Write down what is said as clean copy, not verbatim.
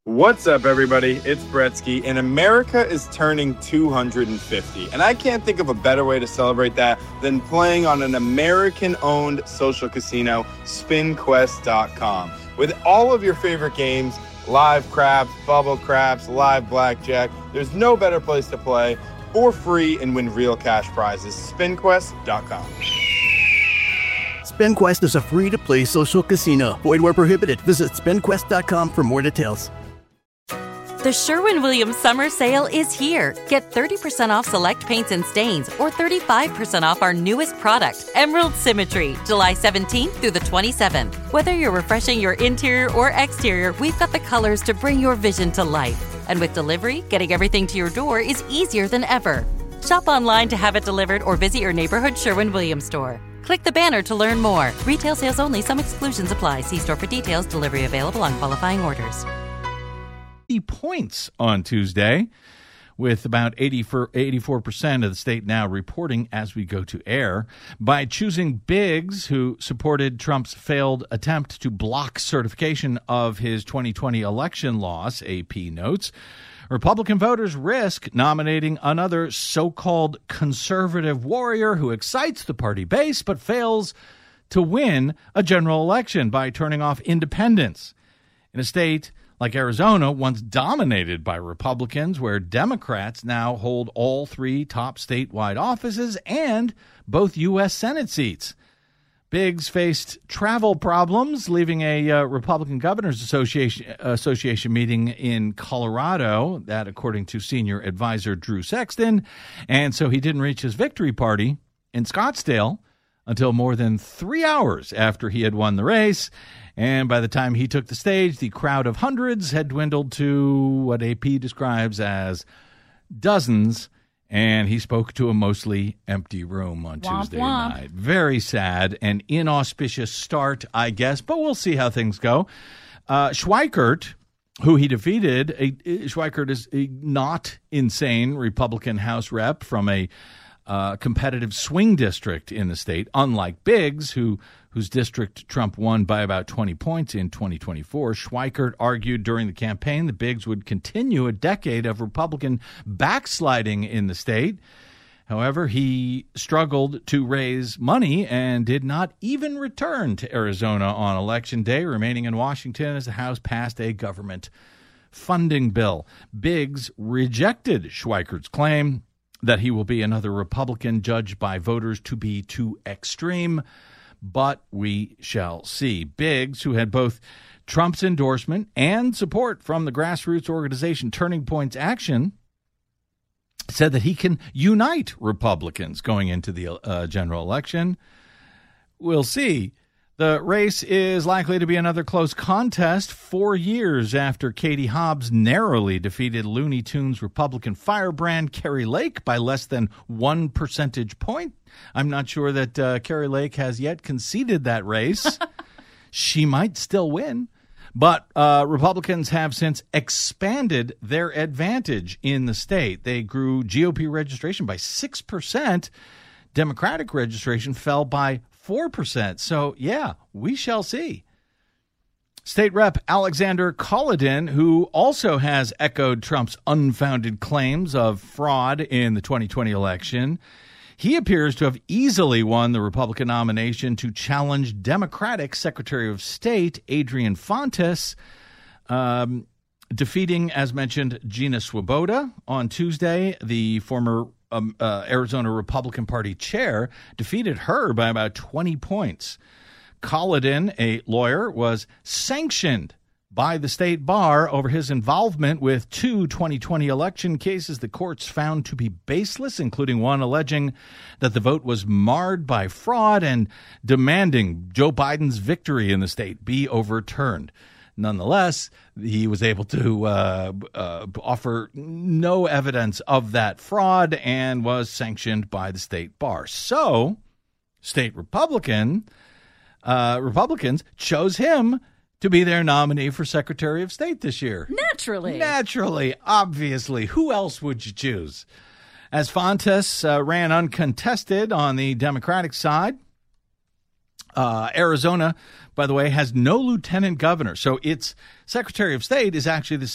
What's up, everybody? It's Bretsky, and America is turning 250. And I can't think of a better way to celebrate that than playing on an American-owned social casino, SpinQuest.com. With all of your favorite games, live craps, bubble craps, live blackjack, there's no better place to play for free and win real cash prizes. SpinQuest.com. SpinQuest is a free-to-play social casino. Void where prohibited. Visit SpinQuest.com for more details. The Sherwin-Williams Summer Sale is here. Get 30% off select paints and stains or 35% off our newest product, Emerald Symmetry, July 17th through the 27th. Whether you're refreshing your interior or exterior, we've got the colors to bring your vision to life. And with delivery, getting everything to your door is easier than ever. Shop online to have it delivered or visit your neighborhood Sherwin-Williams store. Click the banner to learn more. Retail sales only. Some exclusions apply. See store for details. Delivery available on qualifying orders. Points on Tuesday, with about 84% of the state now reporting as we go to air. By choosing Biggs, who supported Trump's failed attempt to block certification of his 2020 election loss, AP notes, Republican voters risk nominating another so-called conservative warrior who excites the party base but fails to win a general election by turning off independents. In a state like Arizona, once dominated by Republicans, where Democrats now hold all three top statewide offices and both U.S. Senate seats. Biggs faced travel problems, leaving a Republican Governors Association meeting in Colorado, that according to senior advisor Drew Sexton, and so he didn't reach his victory party in Scottsdale until more than 3 hours after he had won the race. And by the time he took the stage, the crowd of hundreds had dwindled to what AP describes as dozens, and he spoke to a mostly empty room on Tuesday night. Very sad and inauspicious start, I guess, but we'll see how things go. Schweikert, who he defeated, Schweikert is a not insane Republican House rep from a competitive swing district in the state, unlike Biggs, whose district Trump won by about 20 points in 2024. Schweikert argued during the campaign that Biggs would continue a decade of Republican backsliding in the state. However, he struggled to raise money and did not even return to Arizona on Election Day, remaining in Washington as the House passed a government funding bill. Biggs rejected Schweikert's claim that he will be another Republican judged by voters to be too extreme, but we shall see. Biggs, who had both Trump's endorsement and support from the grassroots organization Turning Points Action, said that he can unite Republicans going into the general election. We'll see. The race is likely to be another close contest 4 years after Katie Hobbs narrowly defeated Looney Tunes Republican firebrand Kari Lake by less than 1 percentage point. I'm not sure that Kari Lake has yet conceded that race. She might still win. But Republicans have since expanded their advantage in the state. They grew GOP registration by 6%. Democratic registration fell by 4%. So, yeah, we shall see. State Rep Alexander Kolodin, who also has echoed Trump's unfounded claims of fraud in the 2020 election, he appears to have easily won the Republican nomination to challenge Democratic Secretary of State Adrian Fontes, defeating, as mentioned, Gina Swoboda on Tuesday. The former Arizona Republican Party chair defeated her by about 20 points. Kolodin, a lawyer, was sanctioned by the state bar over his involvement with 2 2020 election cases the courts found to be baseless, including one alleging that the vote was marred by fraud and demanding Joe Biden's victory in the state be overturned. Nonetheless, he was able to offer no evidence of that fraud and was sanctioned by the state bar. So, state Republicans chose him to be their nominee for Secretary of State this year. Naturally, obviously. Who else would you choose? As Fontes ran uncontested on the Democratic side, Arizona, by the way, has no lieutenant governor. So its Secretary of State is actually the